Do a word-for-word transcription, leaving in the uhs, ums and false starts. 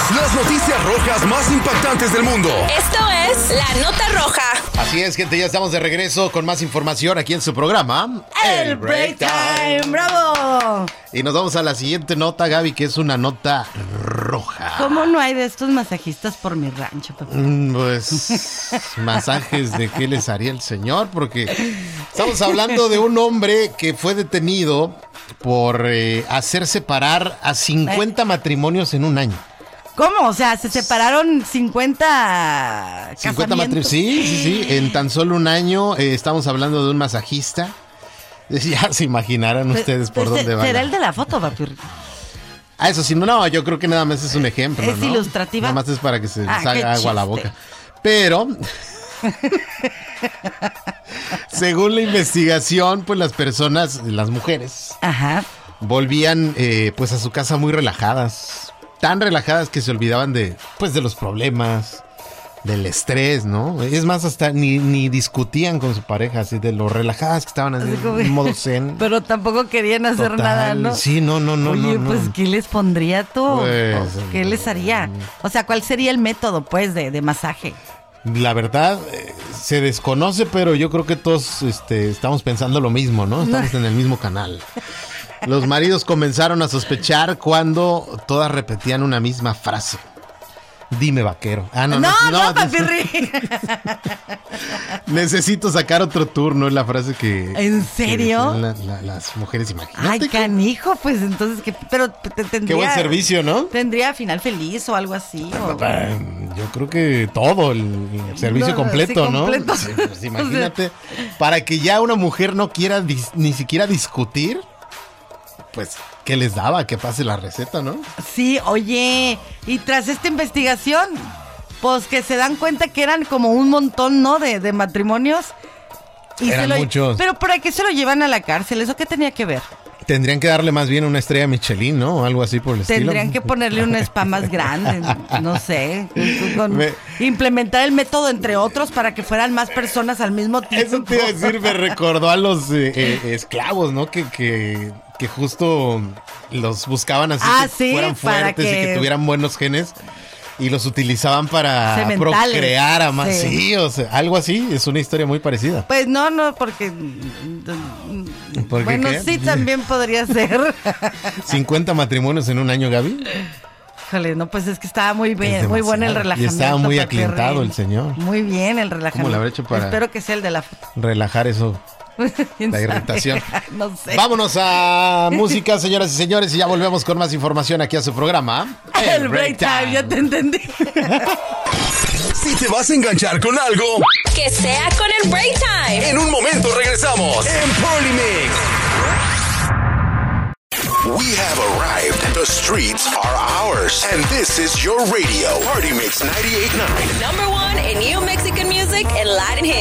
Las noticias rojas más impactantes del mundo. Esto es La Nota Roja. Así es, gente, ya estamos de regreso con más información aquí en su programa El Break Time. ¡Bravo! Y nos vamos a la siguiente nota, Gaby, que es una nota roja. ¿Cómo no hay de estos masajistas por mi rancho, papá? Mm, Pues, masajes de qué les haría el señor, porque estamos hablando de un hombre que fue detenido por eh, hacer separar a cincuenta matrimonios en un año. ¿Cómo? O sea, se separaron cincuenta cincuenta matrimonios. casamientos. Sí, sí, sí. En tan solo un año eh, estamos hablando de un masajista. Ya se imaginarán ustedes por Pues, dónde va. Será el de la foto, papi. Ah, eso sí, no, no, yo creo que nada más es un ejemplo, ¿Es ¿no? ilustrativa? Nada más es para que se les Ah, qué haga agua a la chiste. boca. Pero, según la investigación, pues las personas, las mujeres, Ajá. volvían eh, pues a su casa muy relajadas. Tan relajadas que se olvidaban de, pues, de los problemas, del estrés, ¿no? Es más, hasta ni, ni discutían con su pareja, así de lo relajadas que estaban así, Así como- en modo zen. Pero tampoco querían hacer Total. nada, ¿no? Sí, no, no, no, Oye, no, no. pues, ¿qué les pondría tú? Pues, ¿Qué les haría? O sea, ¿cuál sería el método, pues, de, de masaje? La verdad, eh, se desconoce, pero yo creo que todos este, estamos pensando lo mismo, ¿no? Estamos en el mismo canal. Los maridos comenzaron a sospechar cuando todas repetían una misma frase. Dime, vaquero. Ah, no, No, no, no, no, papirri. necesito sacar otro turno, es la frase que... ¿En que serio? decían la- la- las mujeres, imagínate. Ay, que- canijo, pues entonces, ¿qué? Pero te- tendría... Qué buen servicio, ¿no? ¿Tendría final feliz o algo así? o- Yo creo que todo, el servicio No, completo, sí, ¿no? completo. Sí, pues, imagínate, para que ya una mujer no quiera dis- ni siquiera discutir, pues, ¿qué les daba? Que pase la receta, ¿no? Sí, oye, y tras esta investigación, pues que se dan cuenta que eran como un montón, ¿no? De, de matrimonios. Y Eran se lo- muchos. Pero ¿para qué se lo llevan a la cárcel? ¿Eso qué tenía que ver? Tendrían que darle más bien una estrella Michelin, ¿no? O algo así por el estilo. Tendrían que ponerle un spa más grande, no sé. con- Me- Implementar el método entre otros para que fueran más personas al mismo tiempo. Eso te iba a decir, me recordó a los eh, eh, esclavos, ¿no? Que, que, que justo los buscaban así, Ah, que sí, fueran para fuertes y que- que tuvieran buenos genes. Y los utilizaban para Sementales. procrear a más. Sí. Sí, o sea, algo así. Es una historia muy parecida. Pues no, no, porque... ¿Por qué bueno, qué? sí, también podría ser. cincuenta matrimonios en un año, Gaby. Híjole, no, pues es que estaba muy Es bien, muy bueno el demasiado. relajamiento. Y estaba muy Papi aclientado Rey. el señor. Muy bien el relajamiento. ¿Cómo le habrá hecho para- Espero que sea el de la foto. Relajar eso, ¿Quién la sabe? irritación. No sé. Vámonos a música, señoras y señores, y ya volvemos con más información aquí a su programa. El break time, ya te entendí. Si te vas a enganchar con algo, Que sea con el Break Time. en un momento regresamos en Party Mix. We have arrived. The streets are ours. And this is your radio. Party Mix ninety-eight point nine. Number one in new Mexican music and Latin hits.